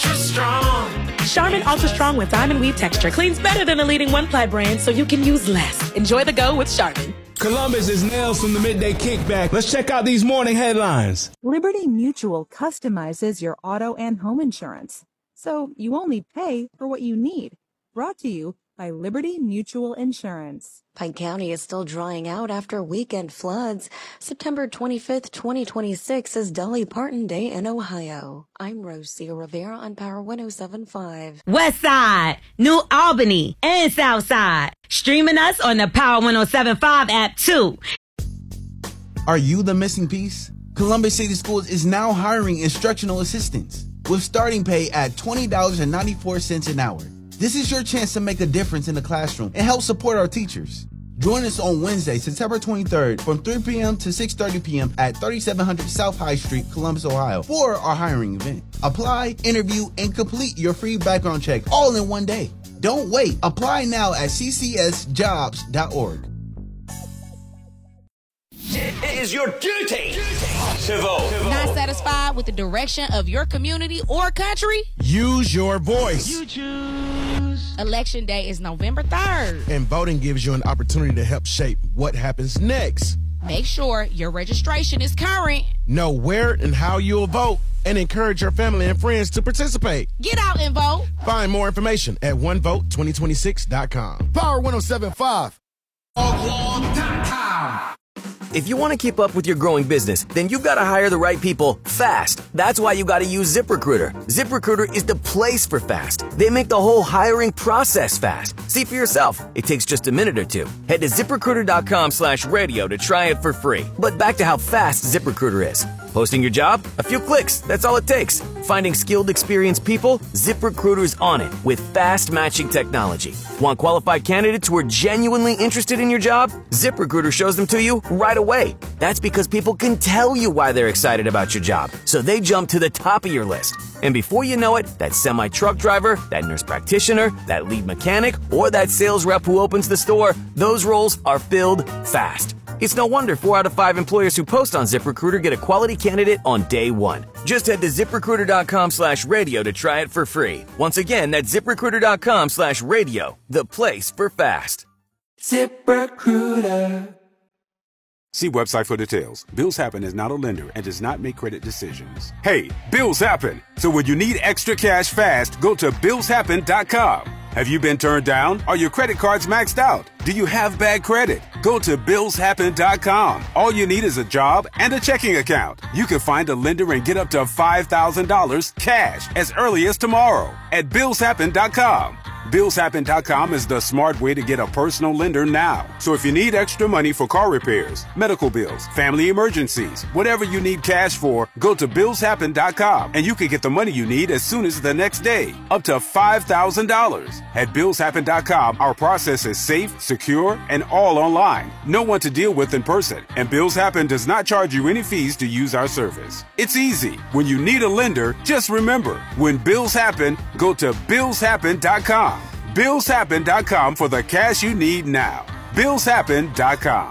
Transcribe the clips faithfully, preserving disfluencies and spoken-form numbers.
Ultra Strong. Charmin Ultra Strong with diamond weave texture cleans better than the leading one-ply brand, so you can use less. Enjoy the go with Charmin. Columbus is Nels from the Midday Kickback. Let's check out these morning headlines. Liberty Mutual customizes your auto and home insurance, so you only pay for what you need. Brought to you by Liberty Mutual Insurance. Pike County is still drying out after weekend floods. September twenty-fifth, twenty twenty-six is Dolly Parton Day in Ohio. I'm Rosie Rivera on Power one oh seven point five. West Side, New Albany, and South Side. Streaming us on the Power one oh seven point five app too. Are you the missing piece? Columbus City Schools is now hiring instructional assistants with starting pay at twenty dollars and ninety-four cents an hour. This is your chance to make a difference in the classroom and help support our teachers. Join us on Wednesday, September twenty-third from three p.m. to six thirty p.m. at thirty-seven hundred South High Street, Columbus, Ohio for our hiring event. Apply, interview, and complete your free background check all in one day. Don't wait. Apply now at c c s jobs dot org. It is your duty to vote. Not satisfied with the direction of your community or country? Use your voice. You choose. Election day is November third. And voting gives you an opportunity to help shape what happens next. Make sure your registration is current. Know where and how you'll vote, and encourage your family and friends to participate. Get out and vote. Find more information at one vote twenty twenty-six dot com. Power one oh seven point five. If you want to keep up with your growing business, then you've got to hire the right people fast. That's why you got to use ZipRecruiter. ZipRecruiter is the place for fast. They make the whole hiring process fast. See for yourself. It takes just a minute or two. Head to ZipRecruiter.com slash radio to try it for free. But back to how fast ZipRecruiter is. Posting your job? A few clicks. That's all it takes. Finding skilled, experienced people? ZipRecruiter's on it with fast matching technology. Want qualified candidates who are genuinely interested in your job? ZipRecruiter shows them to you right away. That's because people can tell you why they're excited about your job, so they jump to the top of your list. And before you know it, that semi-truck driver, that nurse practitioner, that lead mechanic, or that sales rep who opens the store, those roles are filled fast. It's no wonder four out of five employers who post on ZipRecruiter get a quality candidate on day one. Just head to ZipRecruiter.com slash radio to try it for free. Once again, that's ZipRecruiter.com slash radio, the place for fast. ZipRecruiter. See website for details. Bills Happen is not a lender and does not make credit decisions. Hey, bills happen. So when you need extra cash fast, go to bills happen dot com. Have you been turned down? Are your credit cards maxed out? Do you have bad credit? Go to bills happen dot com. All you need is a job and a checking account. You can find a lender and get up to five thousand dollars cash as early as tomorrow at bills happen dot com. bills happen dot com is the smart way to get a personal lender now. So if you need extra money for car repairs, medical bills, family emergencies, whatever you need cash for, go to bills happen dot com and you can get the money you need as soon as the next day, up to five thousand dollars. At bills happen dot com, our process is safe, secure, and all online. No one to deal with in person, and Bills Happen does not charge you any fees to use our service. It's easy. When you need a lender, just remember, when bills happen, go to bills happen dot com. bills happen dot com for the cash you need now. bills happen dot com.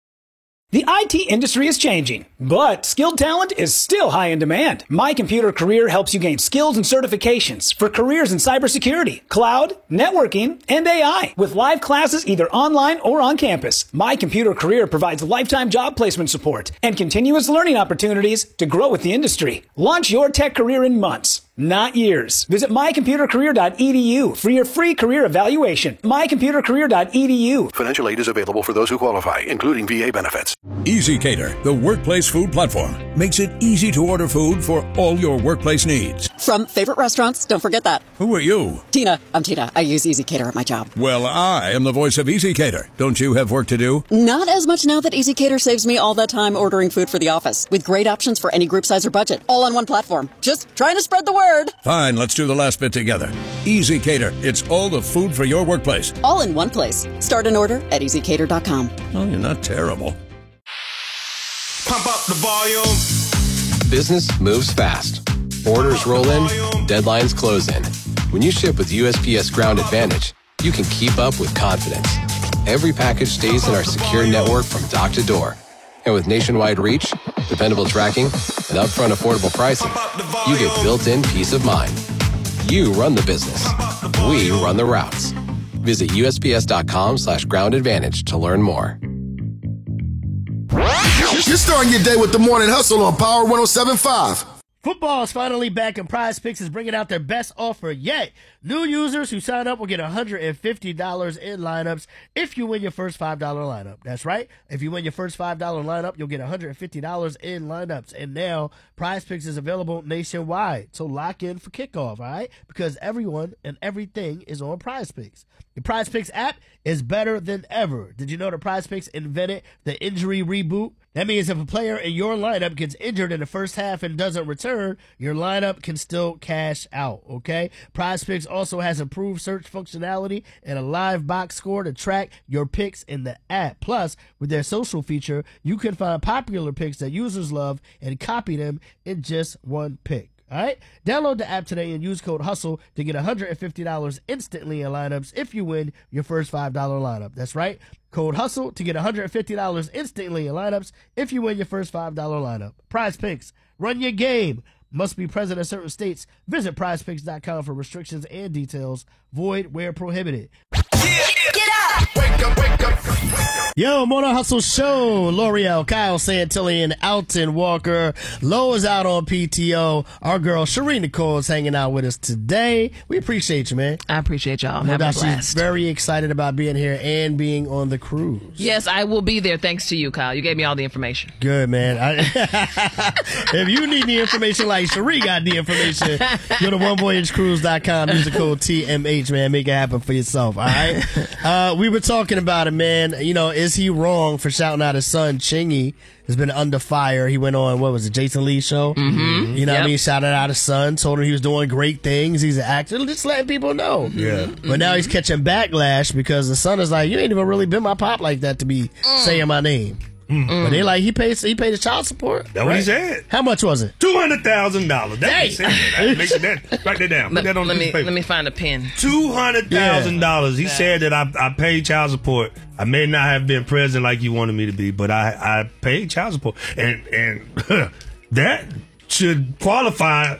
The I T industry is changing, but skilled talent is still high in demand. My Computer Career helps you gain skills and certifications for careers in cybersecurity, cloud, networking, and A I. With live classes either online or on campus, My Computer Career provides lifetime job placement support and continuous learning opportunities to grow with the industry. Launch your tech career in months, not years. Visit my computer career dot e d u for your free career evaluation. my computer career dot e d u. Financial aid is available for those who qualify, including V A benefits. EasyCater, the workplace food platform, makes it easy to order food for all your workplace needs. From favorite restaurants, don't forget that. Who are you? Tina. I'm Tina. I use EasyCater at my job. Well, I am the voice of EasyCater. Don't you have work to do? Not as much now that EasyCater saves me all that time ordering food for the office, with great options for any group size or budget, all on one platform. Just trying to spread the word. Fine, let's do the last bit together. EasyCater, it's all the food for your workplace. All in one place. Start an order at easy cater dot com. Oh, you're not terrible. Pump up the volume. Business moves fast. Orders roll in, deadlines close in. When you ship with U S P S Ground Advantage, you can keep up with confidence. Every package stays in our secure network from dock to door. And with nationwide reach, dependable tracking, and upfront affordable pricing, you get built-in peace of mind. you run the business. We run the routes. Visit U S P S dot com slash ground advantage to learn more. You're starting your day with the Morning Hustle on Power one oh seven point five. Football is finally back, and Prize Picks is bringing out their best offer yet. New users who sign up will get one hundred fifty dollars in lineups if you win your first five dollar lineup. That's right. If you win your first five dollar lineup, you'll get one hundred fifty dollars in lineups. And now, Prize Picks is available nationwide. So lock in for kickoff, all right? Because everyone and everything is on Prize Picks. The Prize Picks app is better than ever. Did you know that Prize Picks invented the injury reboot? That means if a player in your lineup gets injured in the first half and doesn't return, your lineup can still cash out, okay? Prize Picks also has improved search functionality and a live box score to track your picks in the app. Plus, with their social feature, you can find popular picks that users love and copy them in just one pick. All right? Download the app today and use code HUSTLE to get one hundred fifty dollars instantly in lineups if you win your first five dollar lineup. That's right. Code HUSTLE to get one hundred fifty dollars instantly in lineups if you win your first five dollar lineup. Prize Picks. Run your game. Must be present in certain states. Visit prize picks dot com for restrictions and details. Void where prohibited. Get up! Wake up, wake up, wake up. Yo, Morning Hustle Show. L'Oreal, Kyle Santilli, and Alton Walker. Lo is out on P T O. Our girl, Sheree Nicole, is hanging out with us today. We appreciate you, man. I appreciate y'all. No Have a doubt blast. she's very excited about being here and being on the cruise. Yes, I will be there thanks to you, Kyle. You gave me all the information. Good, man. I, if you need the information like Sheree got the information, go to one voyage cruise dot com. Use the code T M H, man. Make it happen for yourself, all right? Uh, we were talking about it, man. You know, is he wrong for shouting out his son, Chingy? Has been under fire. He went on, what was it, Jason Lee's show? Mm-hmm. You know Yep. what I mean? Shouted out his son, told him he was doing great things. He's an actor. Just letting people know. Yeah. But now he's catching backlash because the son is like, you ain't even really been my pop like that to be saying my name. Mm. But they like, he pays he paid his child support. That's what he said. How much was it? Two hundred thousand dollars. That's what he said. Hey. Make that, write that down. Put Let, that on let the me piece of paper. let me find a pen. Two hundred thousand dollars. He Yeah. said that I, I paid child support. I may not have been present like you wanted me to be, but I, I paid child support, and and that should qualify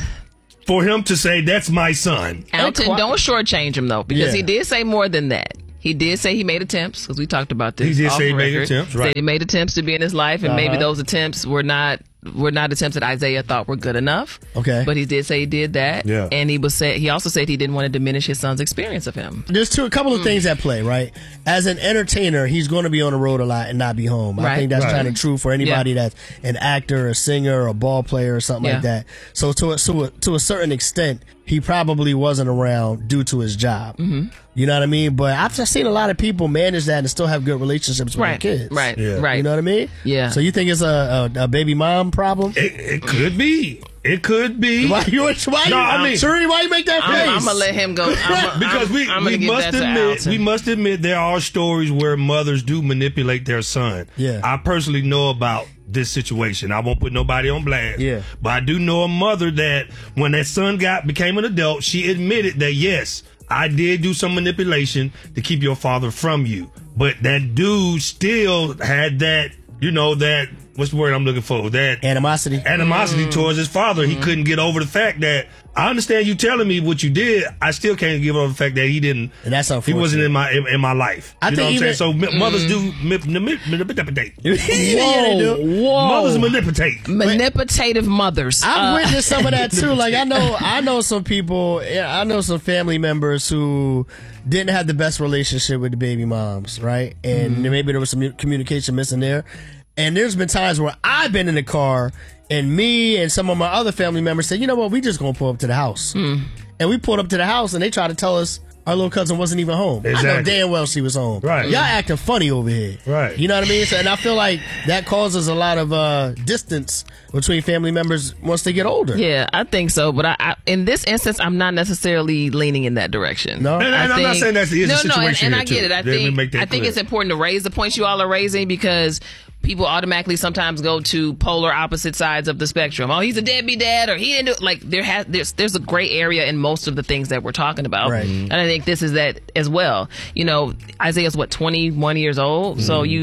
for him to say that's my son. Alton, don't shortchange him though, because Yeah. he did say more than that. He did say he made attempts, because we talked about this. He did off say he made record. attempts, right. Said he made attempts to be in his life, and maybe Uh-huh. those attempts were not were not attempts that Isaiah thought were good enough. Okay. But he did say he did that. Yeah. And he was say, he also said he didn't want to diminish his son's experience of him. There's two, a couple of Mm. things at play, right? As an entertainer, he's going to be on the road a lot and not be home. I Right. think that's Right. kind of true for anybody Yeah. that's an actor, a singer, a ball player, or something like Yeah. that. So to a, to a, to a certain extent, he probably wasn't around due to his job. Mm-hmm. You know what I mean? But I've just seen a lot of people manage that and still have good relationships with Right. their kids. Right. Yeah. Right. You know what I mean? Yeah. So you think it's a, a, a baby mom problem? It, it could be. It could be. Why you? Why No, you? I mean- Sheree, why you make that face? I'm, I'm gonna let him go. I'm, because I'm, we, I'm we gonna give must that to admit Alton. we must admit there are stories where mothers do manipulate their son. Yeah. I personally know about this situation. I won't put nobody on blast. Yeah. But I do know a mother that when that son got became an adult, she admitted that yes, I did do some manipulation to keep your father from you. But that dude still had that, you know, that what's the word I'm looking for? That animosity. Animosity Mm. towards his father. He couldn't get over the fact that I understand you telling me what you did. I still can't get over the fact that he didn't. And that's he wasn't in my in, in my life. I you know think what I'm saying? even- So m- mothers Mm. do manip- manip- manipulate. Yeah, they do. Whoa. Mothers manipulate. Manipulative mothers. I've Uh, witnessed some of that too. Like I know, I know some people. Yeah, I know some family members who didn't have the best relationship with the baby moms, right? And Mhm. maybe there was some communication missing there. And there's been times where I've been in the car, and me and some of my other family members said, "You know what? We just gonna pull up to the house." And we pulled up to the house, and they tried to tell us our little cousin wasn't even home. I know Exactly. damn well she was home. Right. Y'all acting funny over here. Right. You know what I mean? So, and I feel like that causes a lot of uh, distance between family members once they get older. Yeah, I think so. But I, I, in this instance, I'm not necessarily leaning in that direction. No, And- and I I'm not saying that's the- it's a no, no, and, situation and here, I get too. it. I Let me think make that I think clear. it's important to raise the points you all are raising, because people automatically sometimes go to polar opposite sides of the spectrum. Oh, he's a deadbeat dad, or he didn't do like there has there's there's a gray area in most of the things that we're talking about, Right. and I think this is that as well. You know, Isaiah's what twenty-one years old, so Mhm. you you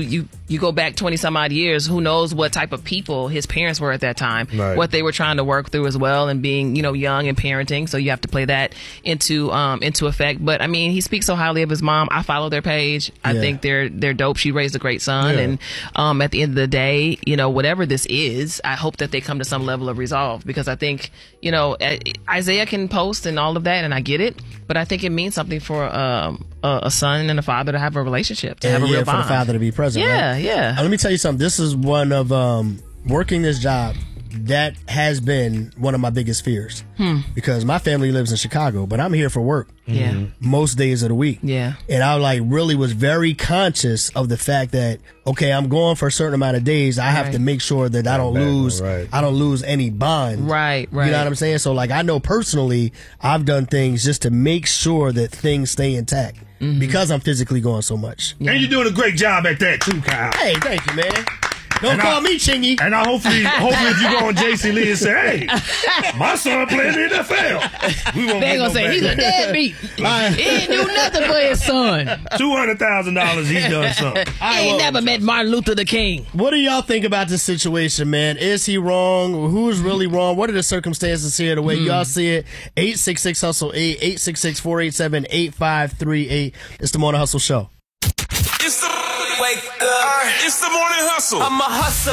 you go back twenty some odd years, who knows what type of people his parents were at that time, Right. what they were trying to work through as well, and being, you know, young and parenting. So you have to play that into um, into effect. But I mean, he speaks so highly of his mom. I follow their page. I Yeah. think they're they're dope. She raised a great son, Yeah. and um, at the end of the day, you know, whatever this is, I hope that they come to some level of resolve, because I think, you know, eh, Isaiah can post and all of that, and I get it, but I think it means something for um, a, a son and a father to have a relationship, to Yeah, have a yeah, real for bond. the father to be present. Yeah, right? yeah. Uh, let me tell you something. This is one of um, working this job. That has been one of my biggest fears, Hmm. because my family lives in Chicago, but I'm here for work. Yeah. Mhm. Most days of the week. Yeah. And I like really was very conscious of the fact that, okay, I'm going for a certain amount of days. I have Right. to make sure that I don't lose, I don't lose any bond. Right, right. You know what I'm saying? So like, I know personally, I've done things just to make sure that things stay intact Mm-hmm. because I'm physically going so much. And you're doing a great job at that too, Kyle. Hey, thank you, man. Don't And call I- me Chingy. And I hopefully, hopefully, if you go on J C Lee and say, "Hey, my son playing in the N F L," we won't They get gonna no say he's a backlash. deadbeat. He ain't do nothing for his son. Two hundred thousand dollars. He's done something. He ain't never met Martin Luther the King. What do y'all think about this situation, man? Is he wrong? Who's really wrong? What are the circumstances here? The way Hmm. y'all see it? eight six six hustle eight, eight six six, four eight seven, eight five three eight. It's the Morning Hustle Show. It's the wake up. It's the morning hustle. I'm a hustler.